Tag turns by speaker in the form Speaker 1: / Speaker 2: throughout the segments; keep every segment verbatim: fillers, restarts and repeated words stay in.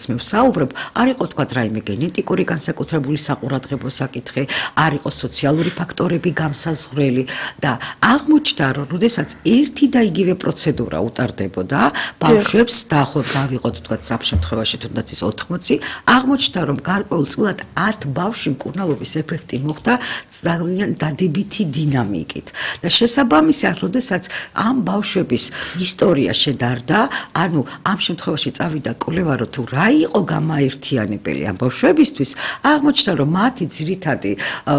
Speaker 1: მე ვსაუბრობ, არ იყო თქვა რაიმე გენეტიკური განსაკუთრებული საყურადღებო საკითხი, არ იყო სოციალური ფაქტორები გამსაზღვრელი და აღმოჩნდა, რომ როდესაც ერთი და იგივე პროცედურა უტარდებოდა, ბავშვებს დაახლოებით დავიღოთ თქვა სამ შემთხვევაში თუნდაც ის ოთხმოცი, აღმოჩნდა, რომ გარკვეულწილად ათ ბავშვი მკურნალობის ეფექტი მოხდა ძალიან დადებითი დინამიკით. და შესაბამისად, როდესაც ამ ბავშვების ისტორია შედარდა, ანუ ამ შემთხვევაში წავიდა კვლევა, რომ თუ რა იყო გამაერთიანებელი ამ ბავშვებისთვის, აღმოჩნდა, რომ მათი ძირითადი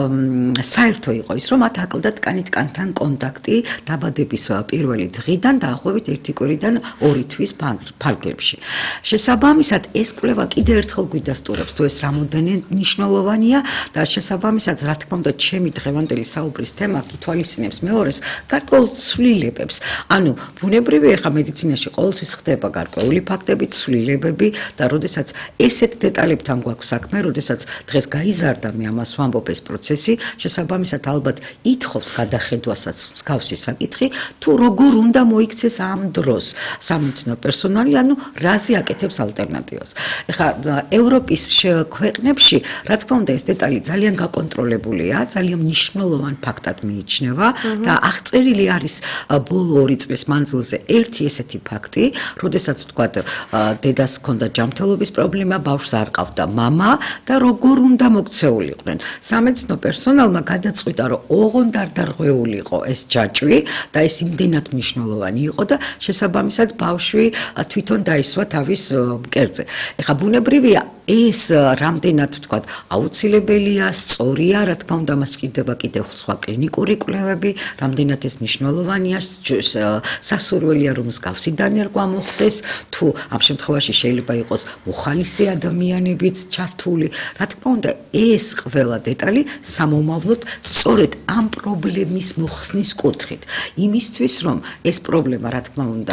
Speaker 1: საერთო იყო ის, რომ მათ აკლდათ კანით-კანთან კონტაქტი დაბადების პირველი დღიდან დაახლოებით ერთი კვირიდან ორი თვის ფარგლებში. შესაბამისად, ეს კვლევა კიდევ ერთხელ გვიდასტურებს, თუ ეს რამოდენია მნიშვნელოვანია და შესაბამისად, რა თქმა უნდა, ჩემი დღევანდელი საუბრის თემა ითვალისწინებს მეორეს გარკვეულ ცვლილებებს. ანუ ბუნებრივია, ხა მედიცინაში ყოველთვის ხდება გარკვეული ფაქტები, ცვლილებები და როდესაც ესეთ დეტალებთან გვაქვს საქმე, როდესაც დღეს გაიზარდა მე ამას ვამბობ ეს პროცესი, შესაბამისად ალბათ ითხოვს გადახედვასაც მსგავსი საკითხი, თუ როგორ უნდა მოიქცეს ამ დროს სამეცნიერო პერსონალი, ანუ რაზე აკეთებს ალტერნატივას. ეხლა ევროპის ქვეყნებში, რა თქმა უნდა, ეს დეტალი ძალიან გაკონტროლებულია, ძალიან მნიშვნელოვან ფაქტად მიიჩნევა და აღწერილი არის ბოლო ორი წლის მანძილზე ერთი ესეთი ფაქტი, როდესაც ვთქვათ, დედას ჰქონდა ჯანმრთელობის პრობლემა, ბავშვს არ ყავდა მამა და როგორ უნდა მოქცეულიყვნენ. სამეცნიერო პერსონალმა გადაწყვიტა, რომ ოღონდ არ დარღვეულიყო ეს ჯაჭვი და ეს იმდენად მნიშვნელოვანი იყო და შესაბამისად ბავშვი თვითონ დაისვა თავის მკერდზე. ეხლა ბუნებრივია ეს რამდენად ვთქვათ აუცილებელია, სწორია, რა თქმა უნდა, მას კიდევა კიდევ სხვა კლინიკური კვლევები, რამდენად ეს მნიშვნელოვანია, სასურველია, რომ მსგავსი დანერგვა მოხდეს, თუ ამ შემთხვევაში შეიძლება იყოს უხალისი ადამიანებიც ჩართული. რა თქმა უნდა, ეს ყველა დეტალი სამომავლოდ სწორედ ამ პრობლემის მოხსნის კუთხით. იმისთვის, რომ ეს პრობლემა, რა თქმა უნდა,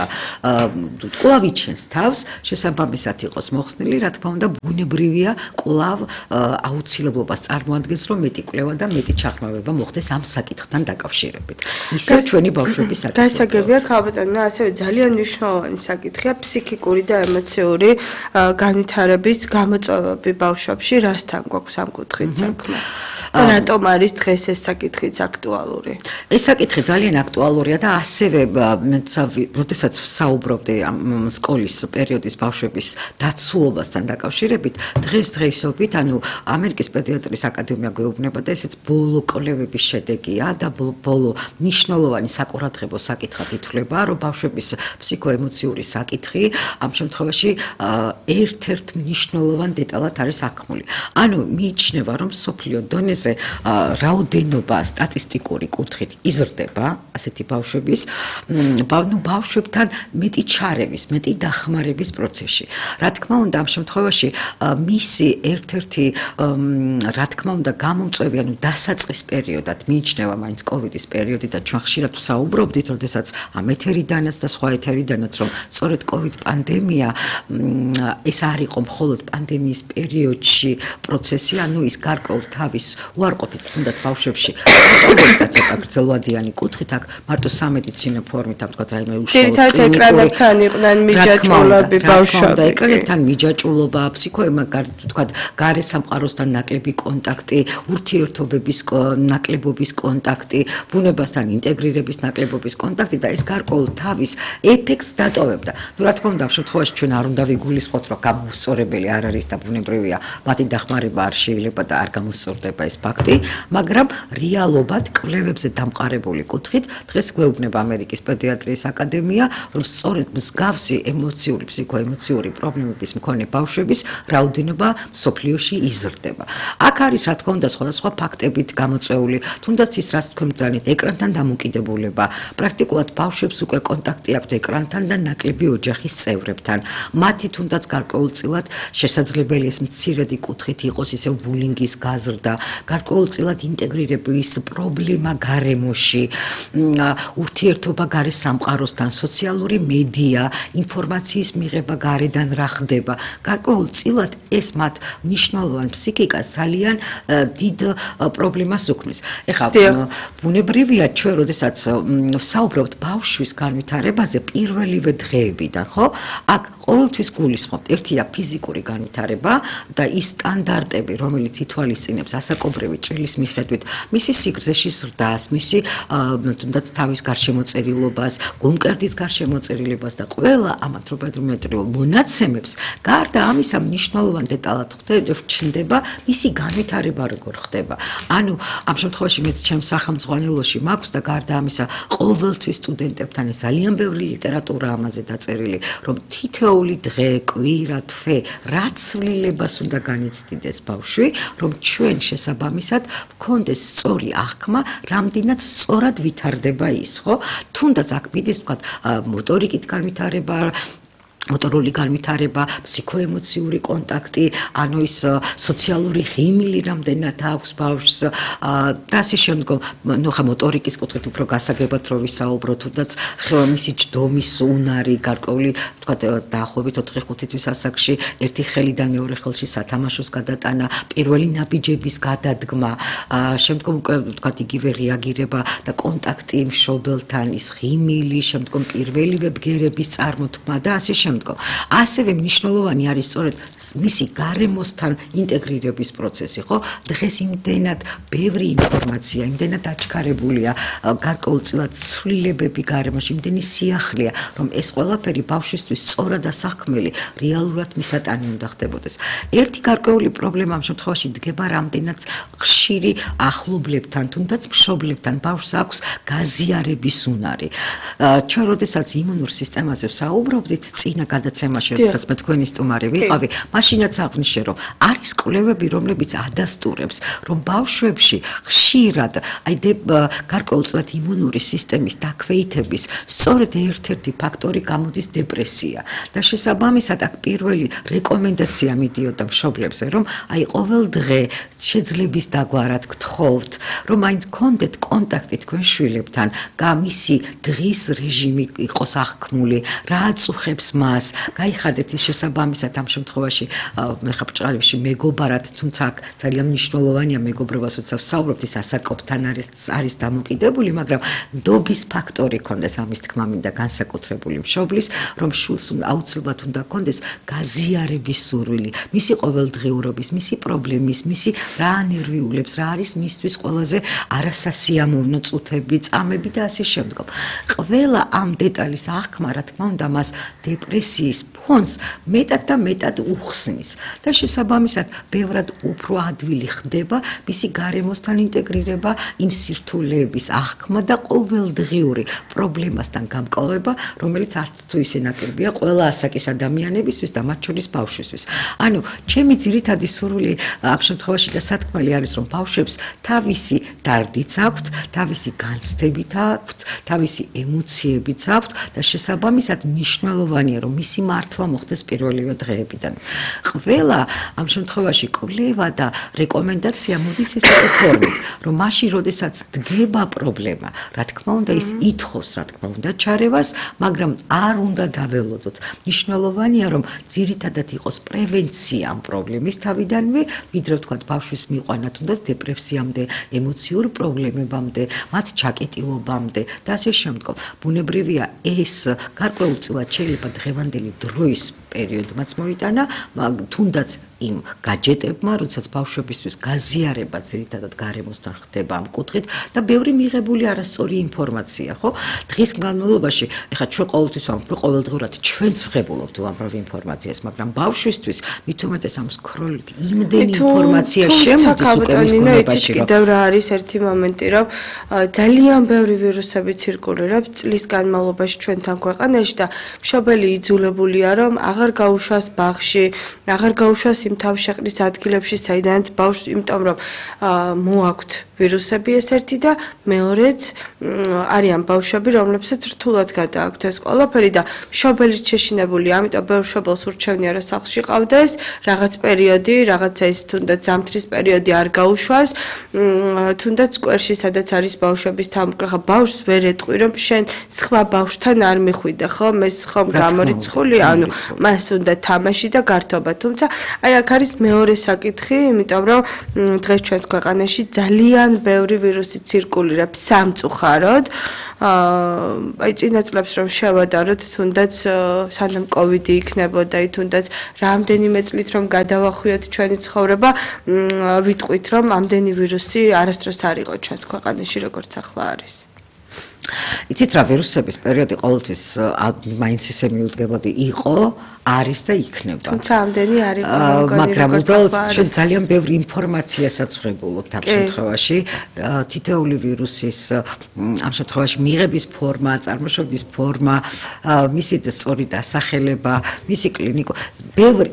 Speaker 1: კვლავ იჩენს თავს, შესაბამისად იყოს მოხსნილი, რა თქმა უნდა, ბუნებრივია, კვლავ აუცილებლობას წარმოადგენს, რომ მეტი კვლევა და მეტი ჩახმარება მოხდეს ამ საკითხთან დაკავშირებით. ისევ ჩვენი ბავშვების საკითხი.
Speaker 2: გასაგებია, ხალბატონო, ასევე ძალიან მნიშვნელოვანი საკითხია ფსიქიკური და ემოციური განვითარების გამოწვევები ბავშვებში, რასთან გვაქვს ამ კუთხით საქმე? რატომ არის დღეს ეს საკითხიც აქტუალური?
Speaker 1: ეს საკითხი ძალიან აქტუალურია და ასევე, როდესაც ვსაუბრობდი ამ სკოლის პერიოდის ბავშვების დაცულობასთან დაკავშირებით, დღეს-დღეისობით, ანუ ამერიკის პედიატრიის აკადემია გვეუბნება და ესეც ბოლო კვლევების შედეგია და ბოლო მნიშვნელოვანი საყურადღებო საკითხად ითვლება, რომ ბავშვების ფსიქოემოციური საკითხი ამ შემთხვევაში ერთ-ერთ მნიშვნელოვან დეტალად არის აღქმული. ანუ მიიჩნევა, რომ მსოფლიო დონეზე რაოდენობა სტატისტიკური კუთხით იზრდება ასეთი ბავშვების, ბავშვებთან მეტი ჩარევის, მეტი დახმარების პროცესში. რა თქმა უნდა, ამ შემთხვევაში მისი ერთ-ერთი რა თქმა უნდა გამომწვევი, ანუ დასაწყის პერიოდად მიიჩნევა მაინც კოვიდის პერიოდი და ჩვენ ხშირად ვსაუბრობდით, როდესაც ამ ეთერიდანაც და სხვა ეთერიდანაც, რომ სწორედ კოვიდ პანდემია ეს არ იყო მხოლოდ პანდემიის პერიოდში პროცესი, ანუ ის გარკვეულ თავის უარყოფით თუნდაც ბავშვებში და ცოტა გრძელვადიანი კუთხით აქ მარტო სამედიცინო ფორმით ამ თქვა რაიმე უშუალოდ
Speaker 2: ძირითადად ეკრანებთან იყვნენ მიჯაჭვულები ბავშვები.
Speaker 1: ეკრანებთან მიჯაჭვულობა, ფსიქოემა თქვა გარე სამყაროსთან ნაკლები კონტაქტი, ურთიერთობების ნაკლებობის კონტაქტი, ბუნებასთან ინტეგრირების ნაკლებობის კონტაქტი და ეს გარკვეულ თავის ეფექტს დატოვებდა. ნუ რა თქმა უნდა, ამ შემთხვევაში ჩვენ არ უნდა ვიგულისხმოთ, რომ გამოსწორებელი არ არის და ბუნებრივია მათი დახმარება არ შეიძლება და არ გამოსწორდება ეს ფაქტი, მაგრამ რეალობად კვლევებზე დამყარებული კუთხით დღეს გვეუბნება ამერიკის პედიატრიის აკადემია, რომ სწორედ მსგავსი ემოციური, ფსიქოემოციური პრობლემების მქონე ბავშვების რაოდენობა მსოფლიოში იზრდება. აქ არის რა თქმა უნდა სხვადასხვა ფაქტებით გამოწვეული, თუნდაც ის რაც თქვენ ბრძანეთ, ეკრანთან დამოკიდებულება. პრაქტიკულად ბავშვებს უკვე კონტაქტი აქვთ ეკრანთან და ნაკლები ოჯახის წევრებთან. მათი თუნდაც გარკვეულწილად შესაძლებელი ეს მცირედი კუთხით იყოს ისევ ბულინგის გაზრდა, გარკვეულწილად ინტეგრირების პრობლემა გარემოში, ურთიერთობა გარე სამყაროსთან, სოციალური მედია, ინფორმაციის მიღება გარედან რა ხდება. გარკვეულწილად ეს მათ მნიშვნელოვან ფსიქიკას ძალიან დიდ პრობლემას უქმნის. ეხლა ბუნებრივია ჩვენ როდესაც ვსაუბრობთ ბავშვის განვითარებაზე პირველივე დღეებიდან, ხო? აქ ყოველთვის გულისხმობთ ერთია ფიზიკური განვითარება და ის სტანდარტები, რომელიც ითვალისწინებს ასაკობრივი ჭრილის მიხედვით მისი სიგრძეში ზრდას, მისი თუნდაც თავის გარშემოწერილობას, გულმკერდის გარშემოწერილებას და ყველა ამათრობადრომეტრიულ მონაცემებს, გარდა ამისა მნიშვნელოვან დეტალად ჩნდება მისი განვითარება როგორ ხდება. ანუ ამ შემთხვევაში მეც ჩემს სახელმძღვანელოში მაქვს და გარდა ამისა ყოველთვის სტუდენტებთან ძალიან ბევრი ლიტერატურა ამაზე დაწერილი, რომ თითოეული დღე, კვირა, თვე, რა ცვლილებას უნდა განიცდიდეს ბავშვი, რომ ჩვენ შესაბამისად ვქონდეს სწორი აღქმა, რამდენად სწორად ვითარდება ის, ხო? თუნდაც აქ მიდის თქვა მოტორიკით განვითარება, მოტორული განვითარება, ფსიქოემოციური კონტაქტი, ანუ ის სოციალური ღიმილი რამდენად აქვს ბავშვს და ასე შემდგომ, ნუ ხა მოტორიკის კუთხით უფრო გასაგებად რო ვისაუბროთ, თუნდაც მისი ჯდომის უნარი, გარკვეული თქვა დაახლოებით ოთხი ხუთი თვის ასაკში ერთი ხელიდან მეორე ხელში სათამაშოს გადატანა, პირველი ნაბიჯების გადადგმა, შემდგომ თქვა იგივე რეაგირება და კონტაქტი მშობელთან, ის ღიმილი, შემდგომ პირველივე ბგერების წარმოთქმა და ასე შემდგომ. ასევე მნიშვნელოვანი არის სწორედ მისი გარემოსთან ინტეგრირების პროცესი, ხო? დღეს იმდენად ბევრი ინფორმაცია, იმდენად აჩქარებულია, გარკვეულწილად ცვლილებები გარემოში, იმდენი სიახლეა, რომ ეს ყველაფერი ბავშვისთვის სწორად ასახმელი, რეალურად მისატანი უნდა ხდებოდეს. ერთი გარკვეული პრობლემა ამ შემთხვევაში დგება რამდენად ხშირი ახლობლებთან, თუნდაც მშობლებთან ბავშვს აქვს გაზიარების უნარი. ჩვენ როდესაც იმუნურ სისტემაზე ვსაუბრობდით, წინა გადაცემაში, როდესაც მე თქვენი სტუმარი ვიყავი, მაშინაც აღვნიშნე, რომ არის კვლევები, რომლებიც ადასტურებს, რომ ბავშვებში ხშირად, აი გარკვეულწილად იმუნური სისტემის დაქვეითების სწორედ ერთ-ერთი ფაქტორი გამოდის დეპრესია. და შესაბამისად, აქ პირველი რეკომენდაცია მიდიოდა მშობლებზე, რომ აი ყოველ დღე შეძლების დაგვარად გთხოვთ, რომ აი გქონდეთ კონტაქტი თქვენ შვილებთან, გამისი დღის რეჟიმი იყოს აღქმული, რა აწუხებს მას, გაიხადეთ ის შესაბამისად ამ შემთხვევაში ხა ბჭყალებში მეგობარად, თუმცა აქ ძალიან მნიშვნელოვანია მეგობრობას, როცა ვსაუბრობთ, ის ასაკობთან არის არის დამოკიდებული, მაგრამ ნდობის ფაქტორი ქონდეს ამის თქმა მინდა განსაკუთრებული მშობლის, რომ შვილს აუცილებლად უნდა ქონდეს გაზიარების სურვილი, მისი ყოველდღიურობის, მისი პრობლემის, მისი რა ანერვიულებს, რა არის მისთვის ყველაზე არასასიამოვნო წუთები, წამები და ასე შემდგომ. ყველა ამ დეტალის აღქმა, რა თქმა უნდა, მას დეპრესიის ფონს მეტად და მეტად უხსნის და შესაბამისად ბევრად უფრო ადვილი ხდება მისი გარემოსთან ინტეგრირება, იმ სირთულეების აღქმა და ყოველდღიური პრობლემასთან გამკლავება, რომელიც არც თუ ისე ნაკლებია ყველა ასაკის ადამიანებისთვის და მათ შორის ბავშვისთვის. ანუ ჩემი ძირითადი სურვილი ამ შემთხვევაში და სათქმელი არის, რომ ბავშვებს თავისი დარდიც აქვთ, თავისი განცდებით აქვთ, თავისი ემოციებიც აქვთ და შესაბამისად მნიშვნელოვანია, რომ მისი მართვა მოხდეს პირველივე დღეებიდან. ყველა ამ შემთხვევაში კვლევა და რეკომენდაცია მოდის ესეთი ფორმით, რომ მაშინ, როდესაც დგება პრობლემა, რა თქმა უნდა, ის ითხოვს, რა თქმა უნდა, ჩარევას, მაგრამ არ უნდა დაველოდოთ. მნიშვნელოვანია, რომ ძირითადად იყოს პრევენცია ამ პრობლემის თავიდანვე, ვიდრე ვთქვათ, ბავშვის მიყვანა თუნდაც დეპრესიამდე, ემოციურ პრობლემებამდე, მათ ჩაკეტილობამდე და ასე შემდგომ. ბუნებრივია ეს გარკვეულწილად შეიძლება დღევანდელი დროის პერიოდმაც მოიტანა, თუნდაც იმ გაჯეტებმა, როდესაც ბავშვებისთვის გაზიარება ძირითადად გარემოსთან ხდება ამ კუთხით და ბევრი მიღებული არასწორი ინფორმაცია, ხო? დღის განმავლობაში, ეხლა ჩვენ ყოველთვის ვამბობთ, ყოველდღურად ჩვენც ვღებულობთ უამრავ ინფორმაციას, მაგრამ ბავშვისთვის მით უმეტეს ამ სქროლით იმდენი ინფორმაცია შემოდის უკვე მის გონებაში.
Speaker 2: კიდევ რა არის ერთი მომენტი, რომ ძალიან ბევრი ვირუსები ცირკულირებს წლის განმავლობაში ჩვენთან ქვეყანაში და მშობელი იძულებულია, რომ აღარ აღარ გაუშვას ბაღში, აღარ გაუშვას იმ თავშეყრის ადგილებში, საიდანაც ბავშვს, იმიტომ რომ მოაქვთ ვირუსები ეს ერთი და მეორეც არიან ბავშვები, რომლებსაც რთულად გადააქვთ ეს ყველაფერი და მშობელიც შეშინებული, ამიტომ ბევრ მშობელს ურჩევნია რომ სახლში ყავდეს, რაღაც პერიოდი, რაღაცა ის თუნდაც ზამთრის პერიოდი არ გაუშვას, თუნდაც სკვერში, სადაც არის ბავშვების თავმოყრა, ხა ბავშვს ვერ ეტყვი რომ შენ სხვა ბავშვთან არ მიხვიდე, ხო? ეს ხომ გამორიცხული, ანუ მას უნდა თამაში და გართობა. თუმცა აი აქ არის მეორე საკითხი, იმიტომ რომ დღეს ჩვენს ქვეყანაში ძალიან ბევრი ვირუსი ცირკულირებს სამწუხაროდ. აი წინა წლებს რომ შევადაროთ, თუნდაც სანამ კოვიდი იქნებოდა, თუნდაც რამდენიმე წლით რომ გადავახვიოთ ჩვენი ცხოვრება, ვიტყვით რომ ამდენი ვირუსი არასდროს არ იყო ჩვენს ქვეყანაში, როგორც ახლა არის.
Speaker 1: იცით რა ვირუსების პერიოდი ყოველთვის მაინც ისე მიუდგებოდი იყო, არის და იქნება.
Speaker 2: თუმცა ამდენი არ იყო,
Speaker 1: მაგრამ უბრალოდ ჩვენ ძალიან ბევრი ინფორმაციასაც ვღებულობთ ამ შემთხვევაში. თითოეული ვირუსის ამ შემთხვევაში მიღების ფორმა, წარმოშობის ფორმა, მისი სწორი დასახელება, მისი კლინიკო, ბევრი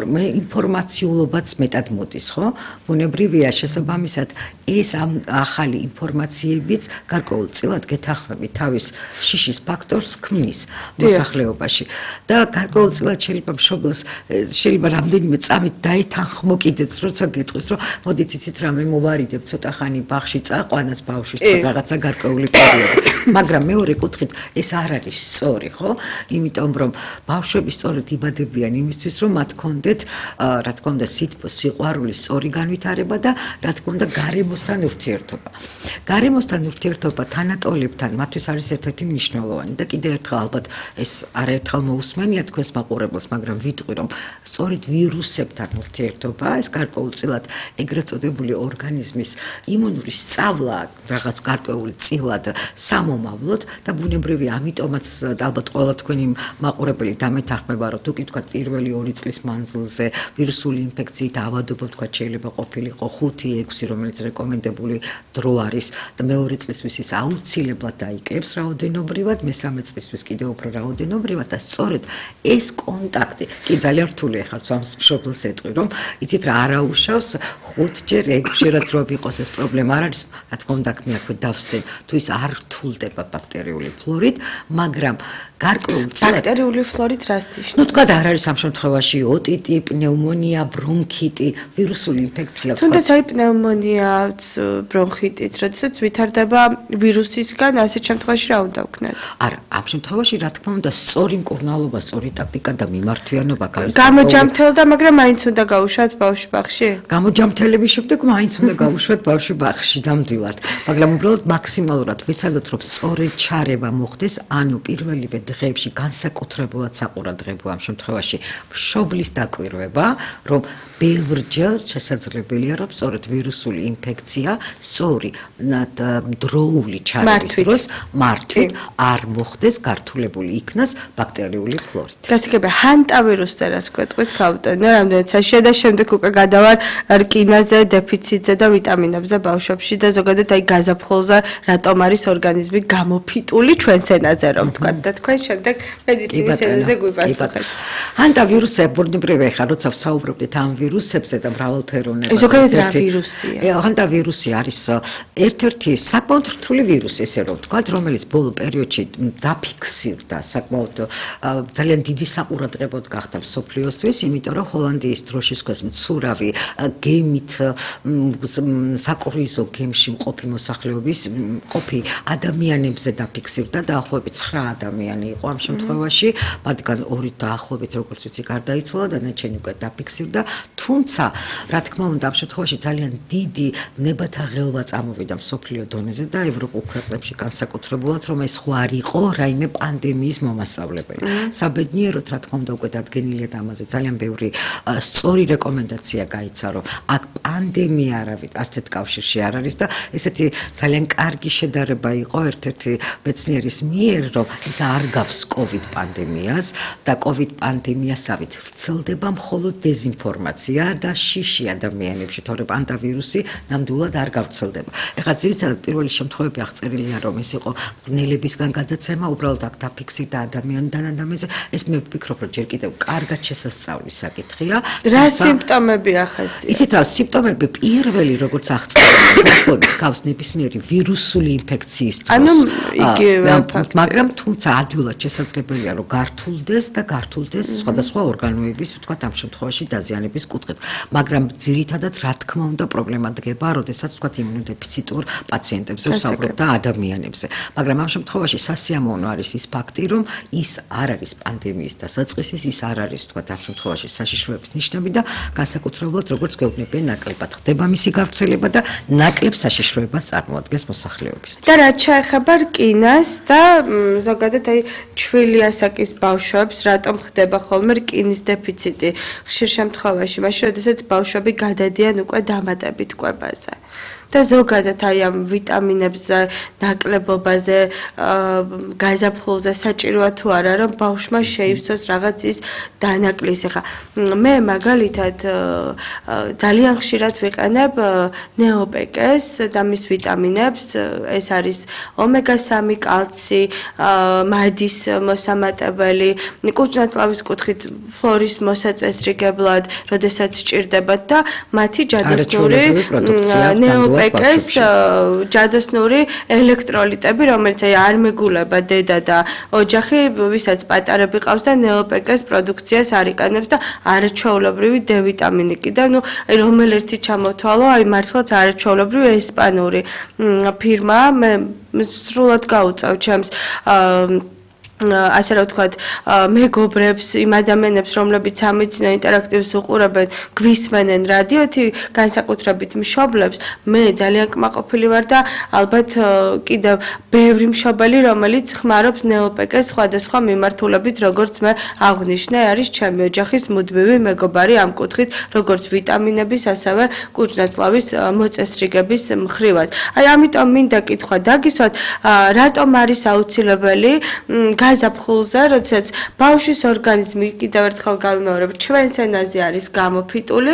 Speaker 1: ინფორმაციულობაც მეტად მოდის, ხო? ბუნებრივია შესაბამისად ეს ამ ახალი ინფორმაციებიც გარკვეულწილად გეთანხმებით თავის შიშის ფაქტორს ქმნის მოსახლეობაში და გარკვეულწილად შეიძლება მშობელს შეიძლება რამდენიმე წამით დაეთანხმო კიდეც როცა გეტყვის რომ მოდით იცით რამე მოვარიდებ ცოტა ხანი ბაღში წაყვანას ბავშვის რაღაცა გარკვეული პერიოდი მაგრამ მეორე კუთხით ეს არ არის სწორი ხო იმიტომ რომ ბავშვები სწორედ იბადებიან იმისთვის რომ მათ კონდეთ რა თქმა უნდა სითბო სიყვარული სწორი განვითარება და რა თქმა უნდა გარემოსთან ურთიერთობა გარემოსთან ურთიერთობა თანატოლებთან მათთვის არის ერთ-ერთი მნიშვნელოვანი და კიდევ ერთხელ ალბათ ეს არაერთხელ მოусმენია თქვენს მაყურებელს მაგრამ ვიტყვი რომ სწორედ ვირუსებთან ურთიერთობა ეს გარკვეულწილად ეგრეთ წოდებული ორგანიზმის იმუნური სწავლა რაღაც გარკვეული წილად სამომავლოდ და ბუნებრივია ამიტომაც ალბათ ყველა თქვენი მაყურებელი დამეთანხმება რომ თუ კი თქვა პირველი ორი წლის მანძილზე ვირუსული ინფექციით ავადობა თქვა შეიძლება ყოფილიყო ხუთი ექვსი რომელიც რეკომენდებული დრო არის და მეორე წლისთვის ის აუცილებლად დაიკრებს რაოდენობრივად მესამე წლისთვის კიდევ უფრო რაოდენობრივად და სწორედ ეს კონტაქტი კი ძალიან რთული ახლა სამს მშობელს ეტყვი რომ იცით რა არაუშავს ხუთჯერ ექვსჯერად რო იყოს ეს პრობლემა არ არის რა თქმა უნდა მე აქვე დავსენ თუ ის არ რთულდება ბაქტერიული ფლორით მაგრამ გარკვეულწილად
Speaker 2: ბაქტერიული ფლორით რას ნიშნავს?
Speaker 1: ნუ თქვა და არ არის ამ შემთხვევაში ოტიტი, პნევმონია, ბრონქიტი, ვირუსული ინფექცია თქვა.
Speaker 2: თუნდაც აი პნევმონიაც, ბრონქიტიც, როდესაც ვითარდება ვირუსისგან, ასეთ შემთხვევაში რა უნდა ვქნათ?
Speaker 1: არა, ამ შემთხვევაში რა თქმა უნდა, სწორი მკურნალობა, სწორი ტაქტიკა და მიმართვიანობა გაიზარდა.
Speaker 2: გამოჯამთელდა, მაგრამ მაინც უნდა გაუშვათ ბავშვი ბაღში?
Speaker 1: გამოჯამთელების შემდეგ მაინც უნდა გაუშვათ ბავშვი ბაღში ნამდვილად, მაგრამ უბრალოდ მაქსიმალურად ვიცადოთ, რომ სწორედ ჩარევა მოხდეს, ანუ პირველივე დღეებში განსაკუთრებულად საყურადღებო ამ შემთხვევაში მშობლის დაკვირვება, რომ ბევრჯერ შესაძლებელია, რომ სწორედ ვირუსული ინფექცია სწორი დროული ჩარევის დროს მართვით არ მოხდეს გართულებული იქნას ბაქტერიული ფლორით.
Speaker 2: გასაგებია, ჰანტავირუსზე რას გვეტყვით გავუტანო, რამდენიც საშია და შემდეგ უკვე გადავარ რკინაზე, დეფიციტზე და ვიტამინებზე ბავშვებში და ზოგადად აი გაზაფხულზე რატომ არის ორგანიზმი გამოფიტული ჩვენს ენაზე რომ თქვა და თქვენ შემდეგ მედიცინის ენაზე გვიპასუხეთ.
Speaker 1: ჰანტავირუსზე ბუნებრივია ხა როცა ვსაუბრობდით ამ ვირუსებზე და მრავალფეროვნებას.
Speaker 2: ზოგადად რა ვირუსია?
Speaker 1: ჰანტავირუსი არის ერთ-ერთი საკმაოდ რთული ვირუსი, ესე რომ ვთქვათ, რომელიც ბოლო პერიოდში დაფიქსირდა საკმაოდ ძალიან დიდი საყურადღებოდ გახდა მსოფლიოსთვის, იმიტომ რომ ჰოლანდიის დროშის ქვეშ მცურავი გემით საკრუიზო გემში მყოფი მოსახლეობის მყოფი ადამიანებზე დაფიქსირდა დაახლოებით ცხრა ადამიანი იყო ამ შემთხვევაში, მათგან ორი დაახლოებით როგორც ვიცი გარდაიცვალა და ნაჩვენი უკვე დაფიქსირდა, თუმცა რა თქმა უნდა ამ შემთხვევაში ძალიან დიდი ნებათა ღელვა წამოვიდა მსოფლიო დონეზე და ევროპულ ქვეყნებში განსაკუთრებულად რომ ეს ხო არ იყო რაიმე პანდემიის მომასწავლებელი. საბედნიეროდ რა თქმა უნდა უკვე დადგენილია და ამაზე ძალიან ბევრი სწორი რეკომენდაცია გაიცა რომ აქ პანდემია არავით არც ერთ კავშირში არ არის და ესეთი ძალიან კარგი შედარება იყო ერთ-ერთი მეცნიერის მიერ რომ ის არ გავს კოვიდ პანდემიას და კოვიდ პანდემიასავით ვრცელდება მხოლოდ დეზინფორმაცია და შიში ადამიანებში, თორემ პანტავირუსი ნამდვილად არ გავრცელდება. ეხლა ძირითადად პირველი შემთხვევები აღწერილია რომ ეს იყო მგნელებისგან გადაცემა, უბრალოდ აქ დაფიქსირდა ადამიანიდან ადამიანზე, ეს მე ვფიქრობ ვფიქრობ, რომ ჯერ კიდევ კარგად შესასწავლის საკითხია.
Speaker 2: რა სიმპტომები ახასიათებს?
Speaker 1: ისეთ რა სიმპტომები პირველი როგორც აღწერა, გავს ნებისმიერი ვირუსული ინფექციის დროს.
Speaker 2: ანუ იგივე ფაქტია.
Speaker 1: მაგრამ თუმცა ადვილად შესაძლებელია, რომ გართულდეს და გართულდეს სხვადასხვა ორგანოების, ვთქვათ, ამ შემთხვევაში დაზიანების კუთხით. მაგრამ ძირითადად რა თქმა უნდა პრობლემა დგება, როდესაც ვთქვათ იმუნოდეფიციტურ პაციენტებზე ვსაუბრობ და ადამიანებზე. მაგრამ ამ შემთხვევაში სასიამოვნო არის ის ფაქტი, რომ ის არ არის პანდემიის დასაწყისის, ის არ არის ვთქვათ ამ შემთხვევაში საშიშროების ნიშნები და განსაკუთრებულად როგორც გვეუბნებიან ნაკლებად ხდება მისი გავრცელება და ნაკლებ საშიშროებას წარმოადგენს მოსახლეობის.
Speaker 2: და რაც შეეხება რკინას და ზოგადად აი ჩვილი ასაკის ბავშვებს რატომ ხდება ხოლმე რკინის დეფიციტი ხშირ შემთხვევაში, მაშინ როდესაც ბავშვები გადადიან უკვე დამატებით კვებაზე. და ზოგადად აი ამ ვიტამინებზე, ნაკლებობაზე, გაზაფხულზე საჭიროა თუ არა, რომ ბავშვმა შეივსოს რაღაც ის დანაკლისი. ხა მე მაგალითად ძალიან ხშირად ვიყენებ ნეოპეკეს და მის ვიტამინებს, ეს არის ომეგა სამი, კალცი, მადის მოსამატებელი, კუჭნაწლავის კუთხით ფლორის მოსაწესრიგებლად, როდესაც სჭირდებათ და მათი ჯადოსნური ნეოპეკეს ჯადოსნური ელექტროლიტები, რომელიც აი არ მეგულება დედა და ოჯახი, ვისაც პატარები ყავს და ნეოპეკეს პროდუქციას არ იკანებს და არაჩვეულებრივი დე ვიტამინი კიდე, ну, აი რომელ ერთი ჩამოთვალო, აი მართლაც არაჩვეულებრივი ესპანური ფირმაა, მე სრულად გაუწევ ჩემს ასე რა ვთქვათ, მეგობრებს, იმ ადამიანებს, რომლებიც ამიცნო ინტერაქტივს უყურებენ, გვისმენენ რადიოთი, განსაკუთრებით მშობლებს, მე ძალიან კმაყოფილი ვარ და ალბათ კიდევ ბევრი მშობელი, რომელიც ხმარობს ნეოპეკეს სხვადასხვა მიმართულებით, როგორც მე აღვნიშნე, არის ჩემი ოჯახის მუდმივი მეგობარი ამ კუთხით, როგორც ვიტამინების, ასევე კუჭნაწლავის მოწესრიგების მხრივაც. აი ამიტომ მინდა კითხვა დაგისვათ, რატომ არის აუცილებელი გაზაფხულზე, როდესაც ბავშვის ორგანიზმი კიდევ ერთხელ გავიმეორებ, ჩვენს ენაზე არის გამოფიტული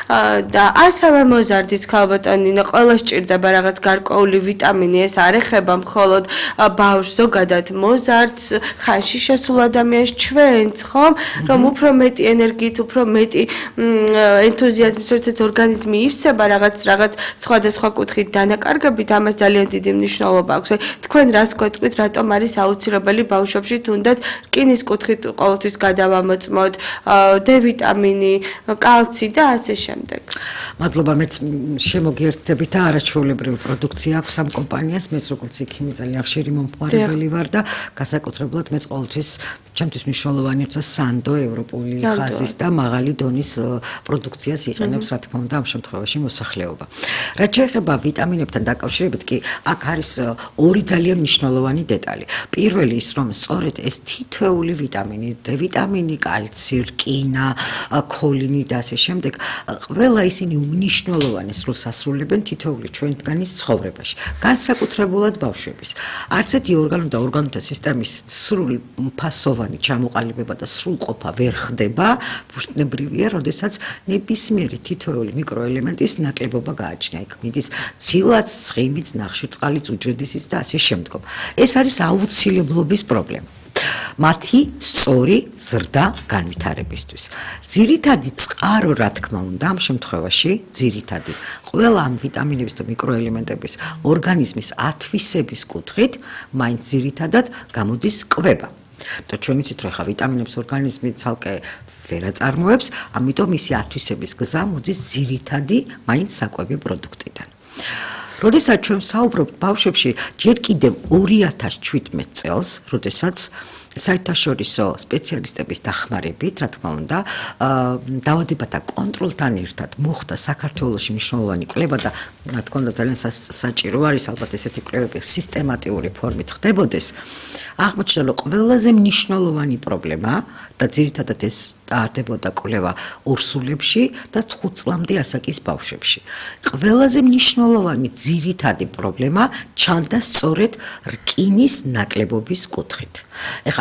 Speaker 2: და ასევე მოზარდის ქალბატონინო, ყველა სჭირდება რაღაც გარკვეული ვიტამინი, ეს არ ეხება მხოლოდ ბავშვს, ზოგადად მოზარდს, ხანში შესულ ადამიანს, ჩვენც ხომ, რომ უფრო მეტი ენერგიით, უფრო მეტი ენთუზიაზმით, როდესაც ორგანიზმი ივსება რაღაც რაღაც სხვადასხვა კუთხით დანაკარგებით, ამას ძალიან დიდი მნიშვნელობა აქვს. თქვენ რას გვეტყვით, რატომ არის აუცილებელი ბავშვ თუნდაც რკინის კუთხით ყოველთვის გადავამოწმოთ, დე ვიტამინი, კალცი და ასე შემდეგ.
Speaker 1: მადლობა, მეც შემოგიერთდებით და არაჩვეულებრივი პროდუქცია აქვს ამ კომპანიას, მეც როგორც იქიმი ძალიან ხშირი მომხმარებელი ვარ და განსაკუთრებულად მეც ყოველთვის ჩემთვის მნიშვნელოვანი როცა სანდო ევროპული ხაზის და მაღალი დონის პროდუქციას იყენებს, რა თქმა უნდა, ამ შემთხვევაში მოსახლეობა. რაც შეეხება ვიტამინებთან დაკავშირებით კი აქ არის ორი ძალიან მნიშვნელოვანი დეტალი. პირველი ის, რომ სწორედ ეს თითოეული ვიტამინი, დე ვიტამინი, კალცი, რკინა, ქოლინი და ასე შემდეგ, ყველა ისინი უმნიშვნელოვანეს როლს ასრულებენ თითოეული ჩვენთგანის ცხოვრებაში, განსაკუთრებულად ბავშვების. არც ერთი ორგანო და ორგანოთა სისტემის სრული ფასოვანი ჩამოყალიბება და სრულყოფა ვერ ხდება, ბუნებრივია, როდესაც ნებისმიერი თითოეული მიკროელემენტის ნაკლებობა გააჩნია. იქ მიდის ცილაც, ცხიმიც, ნახშირწყალიც, უჯრედისიც და ასე შემდგომ. ეს არის აუცილებლობის პრობლემა. მათი სწორი ზრდა განვითარებისთვის. ძირითადი წყარო, რა თქმა უნდა, ამ შემთხვევაში ძირითადი ყველა ამ ვიტამინების და მიკროელემენტების ორგანიზმის ათვისების კუთხით, მაინც ძირითადად გამოდის კვება. და ჩვენ ვიცით, რომ ხა ვიტამინებს ორგანიზმი ცალკე ვერ აწარმოებს, ამიტომ მისი ათვისების გზა მოდის ძირითადი მაინც საკვები პროდუქტიდან. როდესაც ჩვენ ვსაუბრობთ ბავშვებში, ჯერ კიდევ ორი ათას შვიდმეტ წელს, როდესაც საერთაშორისო სპეციალისტების დახმარებით, რა თქმა უნდა, დაავადებათა კონტროლთან ერთად მოხდა საქართველოში მნიშვნელოვანი კვლევა და რა თქმა უნდა ძალიან საჭირო არის ალბათ ესეთი კვლევები სისტემატიური ფორმით ხდებოდეს. აღმოჩნდა, რომ ყველაზე მნიშვნელოვანი პრობლემა და ძირითადად ეს ტარდებოდა კვლევა ორსულებში და თხუთ წლამდე ასაკის ბავშვებში. ყველაზე მნიშვნელოვანი ძირითადი პრობლემა ჩანდა სწორედ რკინის ნაკლებობის კუთხით. ეხლა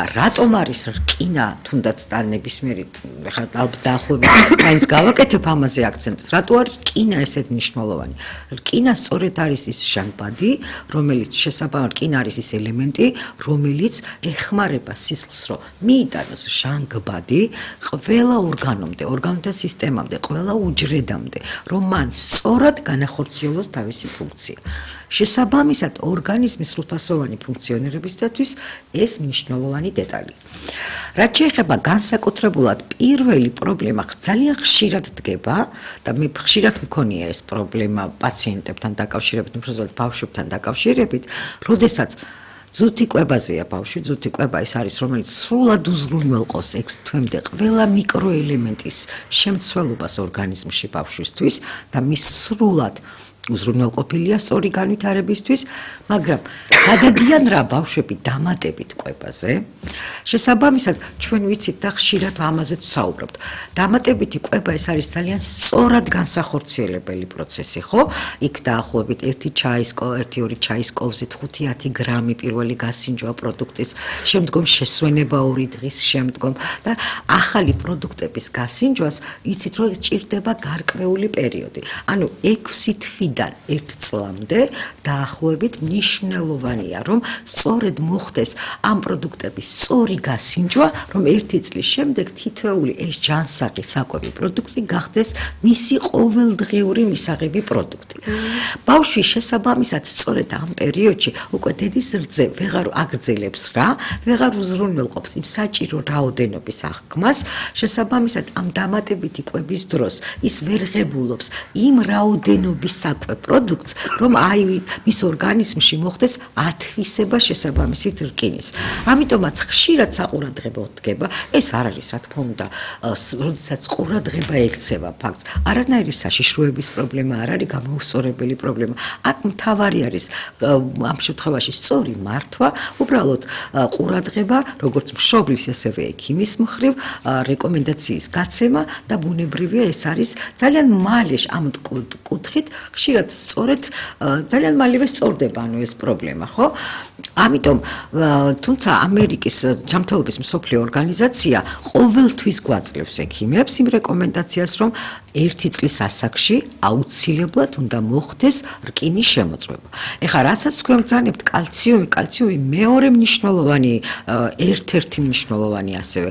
Speaker 1: რატომ არის რკინა თუნდაც და ნებისმიერი ხა ალბათ დაახლოებით მაინც გავაკეთებ ამაზე აქცენტს რატო არის რკინა ესეთ მნიშვნელოვანი რკინა სწორედ არის ის ჟანგბადი რომელიც შესაბამისად რკინა არის ის ელემენტი რომელიც ეხმარება სისხლს რომ მიიტანოს ჟანგბადი ყველა ორგანომდე ორგანოთა სისტემამდე ყველა უჯრედამდე რომ მან სწორად განახორციელოს თავისი ფუნქცია შესაბამისად ორგანიზმის სრულფასოვანი ფუნქციონირებისათვის ეს მნიშვნელოვანი დეტალია. რაც შეეხება განსაკუთრებულად პირველი პრობლემა ძალიან ხშირად დგება და მე ხშირად მქონია ეს პრობლემა პაციენტებთან დაკავშირებით, უბრალოდ ბავშვებთან დაკავშირებით, როდესაც ზუთი კვებაზეა ბავშვი, ზუთი კვება ის არის, რომელიც სრულად უზრუნველყოს ექვს თვემდე ყველა მიკროელემენტის შემცველობას ორგანიზმში ბავშვისთვის და მის სრულად უზრუნველყოფილია სწორი განვითარებისთვის, მაგრამ გადადიან რა ბავშვები დამატებით კვებაზე. შესაბამისად, ჩვენ ვიცით და ხშირად ამაზეც ვსაუბრობთ. დამატებითი კვება ეს არის ძალიან სწორად განსახორციელებელი პროცესი, ხო? იქ დაახლოებით ერთი ჩაის ერთი ორი ჩაის კოვზით ხუთი ათი გრამი პირველი გასინჯვა პროდუქტის, შემდგომ შესვენება ორი დღის შემდგომ და ახალი პროდუქტების გასინჯვას იცით რომ სჭირდება გარკვეული პერიოდი. ანუ ექვსი თვით ერთ წლამდე დაახლოებით მნიშვნელოვანია რომ სწორედ მოხდეს ამ პროდუქტების სწორი გასინჯვა რომ ერთი წლის შემდეგ თითოეული ეს ჯანსაღი საკვები პროდუქტი გახდეს მისი ყოველდღიური მისაღები პროდუქტი. ბავშვი შესაბამისად სწორედ ამ პერიოდში უკვე დედის რძე ვეღარ აგრძელებს რა, ვეღარ უზრუნველყოფს იმ საჭირო რაოდენობის აღქმას, შესაბამისად ამ დამატებითი კვების დროს ის ვერ ღებულობს იმ რაოდენობის საკვებ პროდუქტს, რომ აი მის ორგანიზმში მოხდეს ათვისება შესაბამისით რკინის. ამიტომაც ხშირად საყურადღებო დგება, ეს არ არის რა თქმა უნდა, როდესაც ყურადღება ექცევა ფაქტს, არანაირი საშიშროების პრობლემა არ არის გამოუსწორებელი პრობლემა. აქ მთავარი არის ამ შემთხვევაში სწორი მართვა, უბრალოდ ყურადღება, როგორც მშობლის, ასევე ექიმის მხრივ, რეკომენდაციის გაცემა და ბუნებრივია ეს არის ძალიან მალე ამ კუთხით ხშირად სწორედ ძალიან მალევე სწორდება ანუ ეს პრობლემა, ხო? ამიტომ თუმცა ამერიკის ჯანმრთელობის მსოფლიო ორგანიზაცია ყოველთვის გვაძლევს ექიმებს იმ რეკომენდაციას, რომ ერთი წლის ასაკში აუცილებლად უნდა მოხდეს რკინის შემოწმება. ეხლა რასაც თქვენ ბრძანებთ კალციუმი, კალციუმი მეორე მნიშვნელოვანი ერთ-ერთი მნიშვნელოვანი ასევე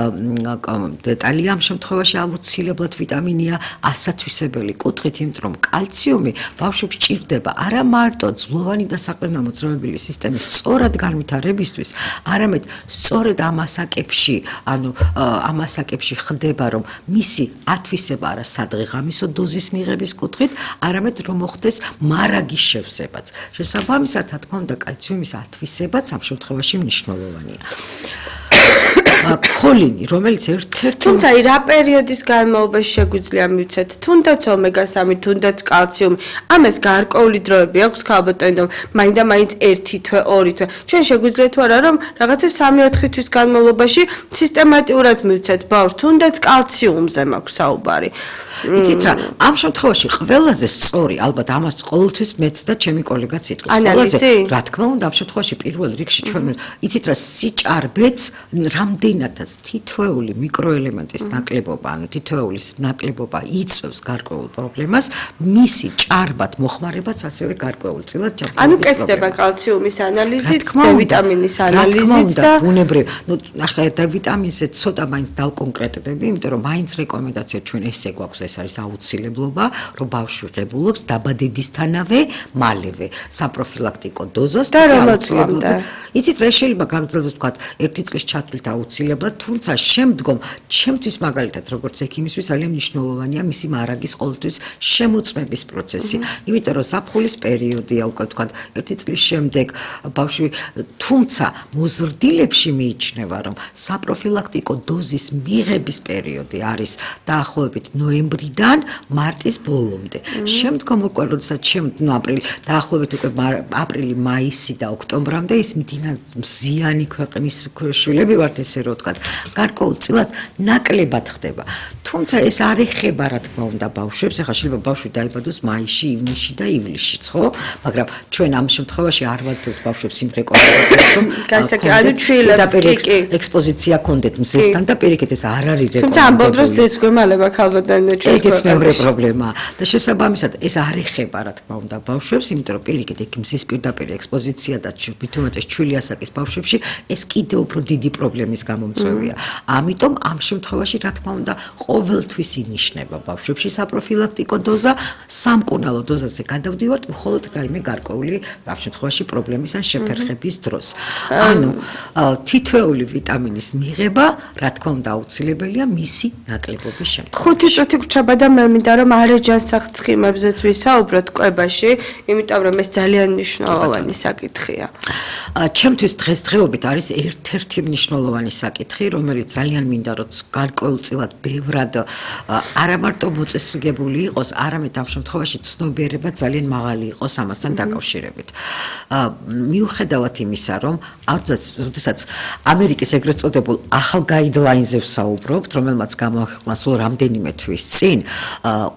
Speaker 1: დეტალია ამ შემთხვევაში აუცილებლად ვიტამინია ასათვისებელი კუთხით, იმიტომ რომ კალციუმი ბავშვებს ჭირდება არა მარტო ძვლოვანი და საყრდენო მოძრაობილი სისტემის სწორად განვითარებისთვის, არამედ სწორედ ამ ასაკებში, ანუ ამ ასაკებში ხდება, რომ მისი ათვისება არა სადღეღამისო დოზის მიღების კუთხით, არამედ რომ მოხდეს მარაგის შევსებაც. შესაბამისად, რა თქმა უნდა, კალციუმის ათვისებაც ამ შემთხვევაში მნიშვნელოვანია. ქოლინი, რომელიც ერთ-ერთი
Speaker 2: თუმცა რა პერიოდის განმავლობაში შეგვიძლია მივცეთ, თუნდაც ომეგა სამი, თუნდაც კალციუმი, ამას გარკვეული დროები აქვს ქალბატონო, მაინდა მაინც ერთი თვე, ორი თვე. ჩვენ შეგვიძლია თუ არა რომ რაღაცა სამი ოთხი თვის განმავლობაში სისტემატურად მივცეთ ბავშვს, თუნდაც კალციუმზე მაქვს საუბარი.
Speaker 1: იცით რა, ამ შემთხვევაში ყველაზე სწორი, ალბათ ამას ყოველთვის მეც და ჩემი კოლეგაც იტყვის. ყველაზე, რა თქმა უნდა, ამ შემთხვევაში პირველ რიგში ჩვენ იცით რა, სიჭარბეც რამდენადაც თითოეული მიკროელემენტის ნაკლებობა, ანუ თითოეული ნაკლებობა იწვევს გარკვეულ პრობლემას, მისი ჭარბად მოხმარებაც ასევე გარკვეულწილად ჯანმრთელობის პრობლემა.
Speaker 2: ანუ კეთდება კალციუმის ანალიზით, დ ვიტამინის ანალიზით და
Speaker 1: ბუნებრივ, ну, ახლა და ვიტამინზე ცოტა მაინც დავკონკრეტდები, იმიტომ რომ მაინც რეკომენდაცია ჩვენ ესე გვაქვს, ეს არის აუცილებლობა, რომ ბავშვი ღებულობს დაბადებისთანავე მალევე საპროფილაქტიკო დოზას
Speaker 2: და აუცილებლობა.
Speaker 1: იცით რა, შეიძლება გაგრძელოს თქვა ერთი წლის ჩათვლით აუცილებლად, თუმცა შემდგომ ჩემთვის მაგალითად როგორც ექიმისთვის ძალიან მნიშვნელოვანია მისი მარაგის ყოველთვის შემოწმების პროცესი, იმიტომ რომ საფხულის პერიოდია უკვე თქვა ერთი წლის შემდეგ ბავშვი, თუმცა მოზრდილებში მიიჩნევა, რომ საპროფილაქტიკო დოზის მიღების პერიოდი არის დაახლოებით ნოემბრი აპრილიდან მარტის ბოლომდე. შემდგომ უკვე როდესაც შემდგომ აპრილი დაახლოებით უკვე აპრილი, მაისი და ოქტომბრამდე ის მდინა მზიანი ქვეყნის შვილები ვართ ესე რომ ვთქვათ, გარკვეულწილად ნაკლებად ხდება. თუმცა ეს არ ეხება რა თქმა უნდა ბავშვებს, ახლა შეიძლება ბავშვი დაიბადოს მაისში, ივნისში და ივლისშიც, ხო? მაგრამ ჩვენ ამ შემთხვევაში არ ვაძლევთ ბავშვებს იმ რეკომენდაციას, რომ
Speaker 2: გასაკეთებად ჩვილებს კი კი
Speaker 1: ექსპოზიცია კონდეთ მზესთან და პირიქით ეს არ არის რეკომენდებული.
Speaker 2: თუმცა ამ ბოლოს დეც გვემალება ქალბატონი და ჩვენს
Speaker 1: ეგეც მეორე პრობლემაა და შესაბამისად ეს არ ეხება რა თქმა უნდა ბავშვებს, იმიტომ რომ პირიქით ეგ მზის პირდაპირ ექსპოზიცია და მithumetes ჩვილი ასაკის ბავშვებში ეს კიდევ უფრო დიდი პრობლემის გამომწვევია. ამიტომ ამ შემთხვევაში რა თქმა უნდა ყოველთვის ინიშნება ბავშვებში საპროფილაქტიკო დოზა, სამკურნალო დოზაზე გადავდივართ მხოლოდ რაიმე გარკვეული ამ შემთხვევაში პრობლემის ან შეფერხების დროს. ანუ თითოეული ვიტამინის მიღება რა თქმა უნდა აუცილებელია მისი ნაკლებობის შემთხვევაში.
Speaker 2: ხუთი წუთი გრჩება და მე მინდა რომ არეჯანსაღ ცხიმებზეც ვისაუბროთ კვებაში, იმიტომ რომ ეს ძალიან მნიშვნელოვანი საკითხია.
Speaker 1: ჩემთვის დღესდღეობით არის ერთ-ერთი მნიშვნელოვანი საკითხი, რომელიც ძალიან მინდა რომ გარკვეულწილად ბევრად არა მარტო მოწესრიგებული იყოს, არამედ ამ შემთხვევაში ცნობიერება ძალიან მაღალი იყოს ამასთან დაკავშირებით. მიუხედავად იმისა, რომ როდესაც ამერიკის ეგრეთ წოდებულ ახალ გაიდლაინზე ვსაუბრობთ, რომელმაც გამოაქვეყნა სულ რამდენიმე თვის წინ,